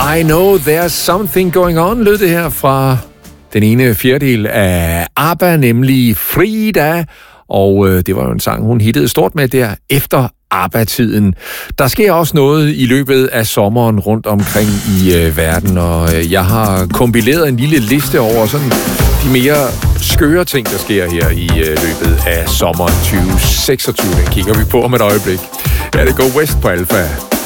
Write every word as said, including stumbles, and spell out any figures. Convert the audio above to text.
I know there's something going on, lød det her fra den ene fjerdedel af ABBA, nemlig Frida. Og øh, det var jo en sang, hun hittede stort med der efter ABBA-tiden. Der sker også noget i løbet af sommeren rundt omkring i øh, verden, og øh, jeg har kompileret en lille liste over sådan de mere skøre ting, der sker her i øh, løbet af sommeren tyve seksogtyve. Den kigger vi på om et øjeblik. Ja, det går West på Alpha.